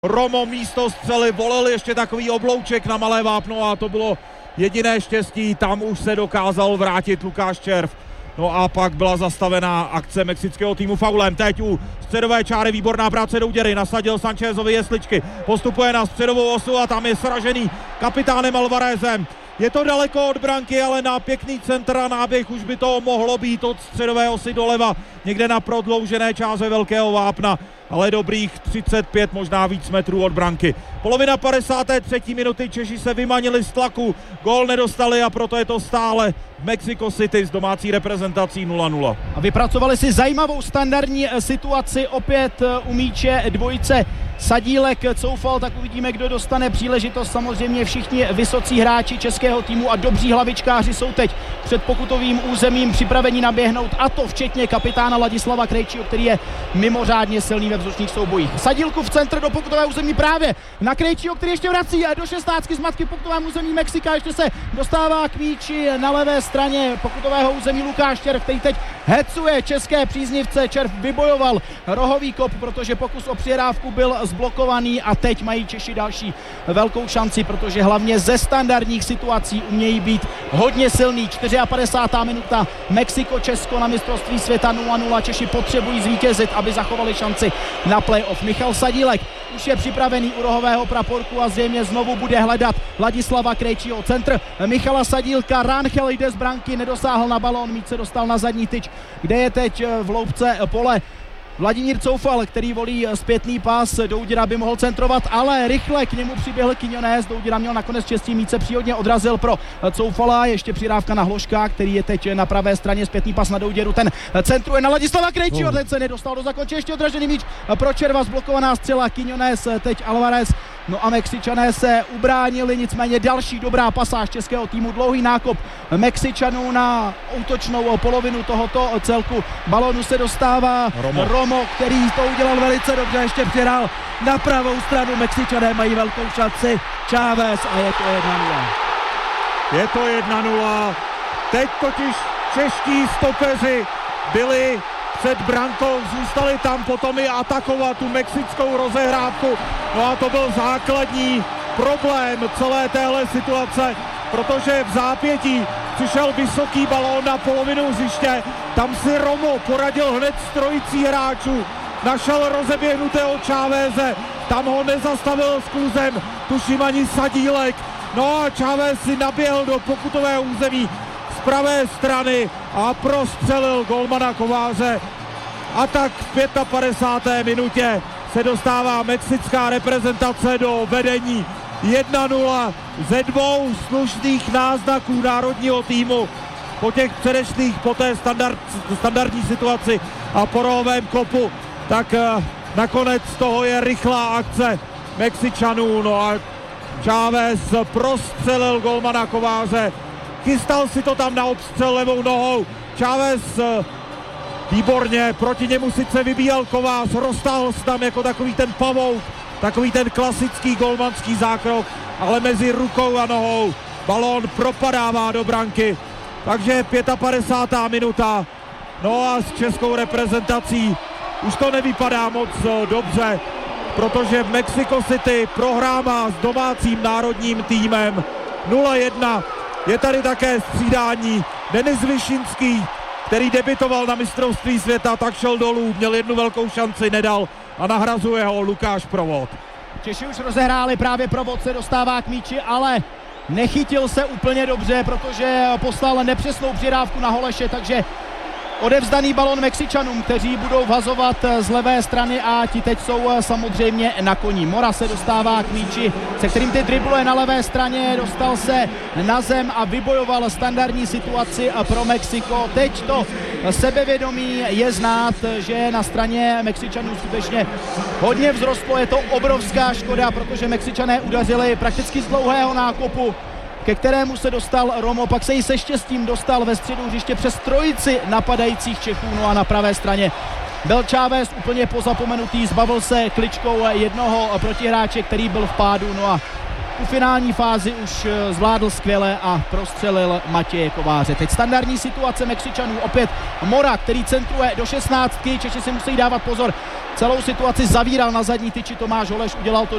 Romo místo střely volil ještě takový oblouček na malé vápno a to bylo jediné štěstí, tam už se dokázal vrátit Lukáš Červ. No a pak byla zastavená akce mexického týmu faulem. Teď u středové čáry výborná práce Douděry, nasadil Sanchezovi jesličky, postupuje na středovou osu a tam je sražený kapitánem Alvarezem. Je to daleko od branky, ale na pěkný centr a náběh už by to mohlo být od středové osy doleva, někde na prodloužené čáře velkého vápna, ale dobrých 35, možná víc metrů od branky. Polovina 53. minuty, Češi se vymanili z tlaku, gól nedostali a proto je to stále Mexico City s domácí reprezentací 0-0. A vypracovali si zajímavou standardní situaci opět u míče dvojice Sadílek, Coufal, tak uvidíme, kdo dostane příležitost. Samozřejmě všichni vysocí hráči českého týmu a dobří hlavičkáři jsou teď před pokutovým územím připraveni naběhnout, a to včetně kapitána Ladislava Krejčího, který je mimořádně silný ve vzdušných soubojích. Sadílku v centr do pokutové území právě na Krejčího, který ještě vrací do 16 z matky pokutovém území Mexika, ještě se dostává k míči na levé straně pokutového území Lukáš Červ, který teď hecuje české příznivce. Červ vybojoval rohový kop, protože pokus o přihrávku byl zblokovaný a teď mají Češi další velkou šanci, protože hlavně ze standardních situací umějí být hodně silný. 54. minuta, Mexiko-Česko na mistrovství světa 0-0. Češi potřebují zvítězit, aby zachovali šanci na playoff. Michal Sadílek už je připravený u rohového praporku a zřejmě znovu bude hledat Ladislava Krejčího. Centr Michala Sadílka, Rangel jde z branky, nedosáhl na balón, míč se dostal na zadní tyč, kde je teď v loupce pole Vladimír Coufal, který volí zpětný pas. Douděra by mohl centrovat, ale rychle k němu přiběhl Quiñones. Douděra měl nakonec štěstí, míč se příhodně odrazil pro Coufala. Ještě přihrávka na Hloška, který je teď na pravé straně, zpětný pas na Douděru. Ten centruje na Ladislava Krejčího, ten se nedostal do zakončení, ještě odražený míč pro Červa, zblokovaná střela Quiñones, teď Alvarez. No a Mexičané se ubránili, nicméně další dobrá pasáž českého týmu, dlouhý nákop Mexičanů na útočnou polovinu tohoto celku. Balónu se dostává Romo, který to udělal velice dobře, ještě přihrál na pravou stranu. Mexičané mají velkou šanci, Chávez, a je to 1-0. Je to 1-0, teď totiž čeští stopeři byli před brankou, zůstali tam potom i atakovat tu mexickou rozehrávku. No a to byl základní problém celé téhle situace, protože v zápětí přišel vysoký balón na polovinu hřiště, tam si Romo poradil hned s trojicí hráčů, našel rozeběhnutého Cháveze, tam ho nezastavil s kluzem, tuším ani Sadílek, no a Chávez si naběhl do pokutového území z pravé strany a prostřelil golmana Kováře. A tak v 55. minutě se dostává mexická reprezentace do vedení 1-0 ze dvou slušných náznaků národního týmu po těch předešlých, po té standardní situaci a po rohovém kopu, tak nakonec toho je rychlá akce Mexičanů. No a Chávez prostřelil golmana Kováře, chystal si to tam na odstřel levou nohou, Chávez výborně, proti němu sice vybíjel Kovář, roztáhl se tam jako takový ten pavouk, takový ten klasický golmanský zákrok, ale mezi rukou a nohou balón propadává do branky, takže 55. minuta, no a s českou reprezentací už to nevypadá moc dobře, protože Mexico City prohrává s domácím národním týmem 0-1, je tady také střídání, Denis Višinský, který debitoval na mistrovství světa, tak šel dolů, měl jednu velkou šanci, nedal a nahrazuje ho Lukáš Provod. Češi už rozehráli, právě Provod se dostává k míči, ale nechytil se úplně dobře, protože poslal nepřesnou přihrávku na Holeše, takže odevzdaný balon Mexičanům, kteří budou vhazovat z levé strany a ti teď jsou samozřejmě na koni. Mora se dostává k míči, se kterým teď dribluje na levé straně, dostal se na zem a vybojoval standardní situaci pro Mexiko. Teď to sebevědomí je znát, že na straně Mexičanů skutečně hodně vzrostlo, je to obrovská škoda, protože Mexičané udařili prakticky z dlouhého nákopu, ke kterému se dostal Romo, pak se jí se štěstím dostal ve středu hřiště přes trojici napadajících Čechů. No a na pravé straně byl Chávez úplně pozapomenutý, zbavil se kličkou jednoho protihráče, který byl v pádu. No a tu finální fázi už zvládl skvěle a prostřelil Matěje Kováře. Teď standardní situace Mexičanů, opět Mora, který centruje do 16, Češi si musí dávat pozor. Celou situaci zavíral na zadní tyči Tomáš Holeš, udělal to